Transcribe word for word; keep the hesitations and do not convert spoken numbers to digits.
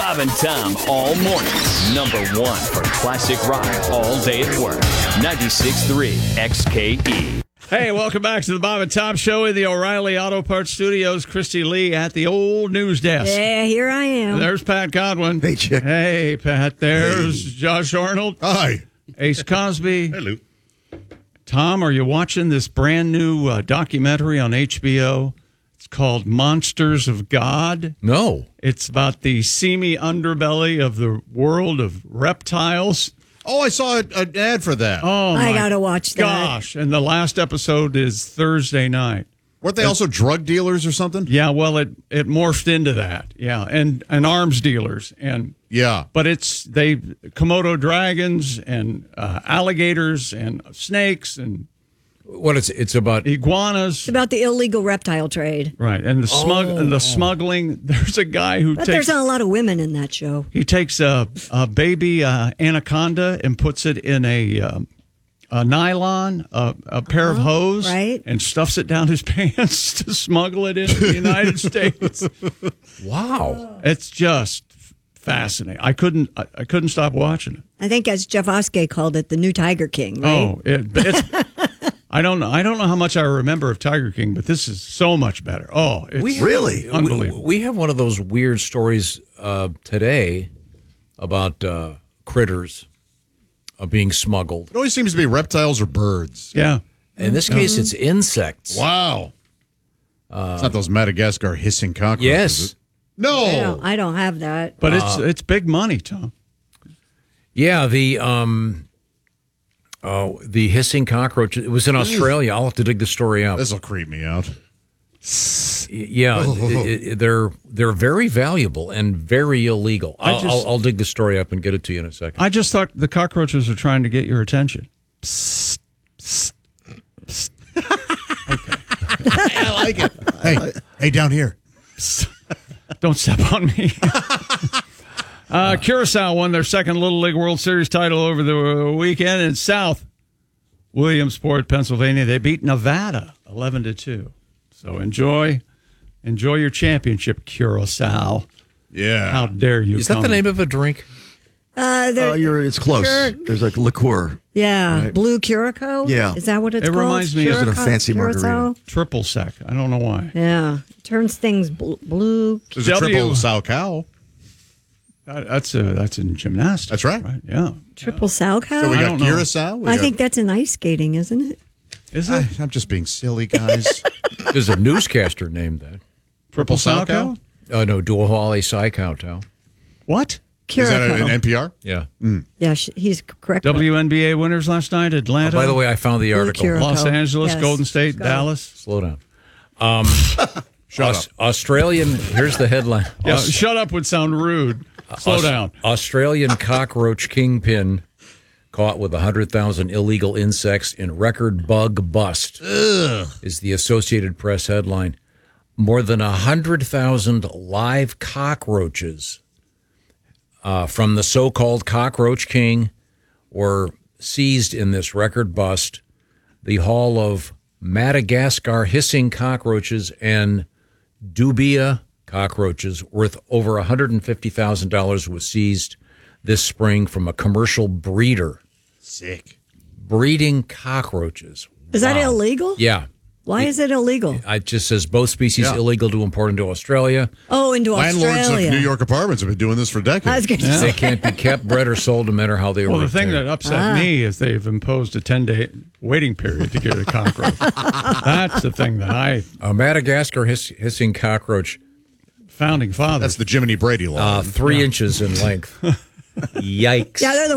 Bob and Tom all morning. Number one for classic rock all day at work. ninety-six point three X K E. Hey, welcome back to the Bob and Tom Show in the O'Reilly Auto Parts Studios. Christy Lee at the old news desk. Yeah, here I am. There's Pat Godwin. Hey, Chick. Hey, Pat. There's Hey. Josh Arnold. Hi. Ace Cosby. Hello. Tom, are you watching this brand new uh, documentary on H B O? It's called Monsters of God. No. It's about the seamy underbelly of the world of reptiles. Oh, I saw an ad for that. Oh, I my gotta watch that. Gosh, and the last episode is Thursday night. Weren't they also drug dealers or something? Yeah, well, it, it morphed into that. Yeah, and, and arms dealers. and Yeah. But it's they Komodo dragons and uh, alligators and snakes and What it's it's about iguanas. It's about the illegal reptile trade. Right, and the smug and the smuggling. There's a guy who But takes there's not a lot of women in that show. he takes a, a baby uh, anaconda and puts it in a um, a nylon, a, a pair of hose, right. and stuffs it down his pants to smuggle it into the United States. wow. It's just fascinating. I couldn't I, I couldn't stop watching it. I think, as Jeff Oskey called it, the new Tiger King, right? Oh, it, it's. I don't know. I don't know how much I remember of Tiger King, but this is so much better. Oh, it's We- Really? unbelievable. We, we have one of those weird stories uh, today about uh, critters uh, being smuggled. It always seems to be reptiles or birds. yeah. In this case, it's insects. Wow. it's not those Madagascar hissing cockroaches. Yes. is it? No. I don't, I don't have that. But it's it's big money, Tom. Yeah, the um, oh, the hissing cockroach. It was in Australia. I'll have to dig the story up. This will creep me out. Yeah, it- it- they're they're very valuable and very illegal. I I'll, just- I'll, I'll dig the story up and get it to you in a second. I just thought the cockroaches are trying to get your attention. Psst, psst, psst. I like it. Hey, hey, down here. Don't step on me. uh, Curacao won their second Little League World Series title over the weekend in South Williamsport, Pennsylvania. They beat Nevada eleven to two. So enjoy, enjoy your championship, Curacao. Yeah. How dare you? Is that come- the name of a drink? Uh, there- Uh, you're, it's close. Sure. There's like liqueur. yeah, right. Blue Curacao? Yeah. Is that what it's It called? reminds me of- Is it a Curacao- fancy Curacao? margarita? Triple sec. I don't know why. Yeah. Turns things bl- blue. There's a W- triple sow cow. That- That's a, that's in gymnastics. That's right. Right? Yeah. Triple Salcow? So we I got don't know. Curacao. We I got- think that's in ice skating, isn't it? Is it I, I'm just being silly, guys. There's a newscaster named that. triple Sow Salcow? Oh no, Duahale Saikauto. What? Is that Curacao. an N P R? Yeah. Yeah, sh- he's correct. W N B A winners last night, Atlanta. By the way, I found the Blue article. Curacao. Los Angeles, Yes. Golden State, Go. Dallas. Slow down. Um, Shut Aus- Australian. Here's the headline. Yeah, Aus- shut up would sound rude. Slow Aus- down. Australian cockroach kingpin caught with one hundred thousand illegal insects in record bug bust is the Associated Press headline. More than one hundred thousand live cockroaches uh, from the so-called Cockroach King were seized in this record bust. The haul of Madagascar hissing cockroaches and dubia cockroaches worth over one hundred fifty thousand dollars was seized this spring from a commercial breeder Sick. breeding cockroaches. Is that Wow. illegal? Yeah. Why is it illegal? It just says both species Yeah. illegal to import into Australia. Oh, into Landlords Australia. of New York apartments have been doing this for I was decades. going to They say. can't be kept, bred, or sold no matter how they Well, were the thing that obtained. upset Ah. me is they've imposed a ten-day waiting period to get a cockroach. That's the thing that I, A Madagascar hiss, hissing cockroach, founding fathers. That's the Jiminy Brady law. uh, three inches in length. Yikes. Yeah, they're the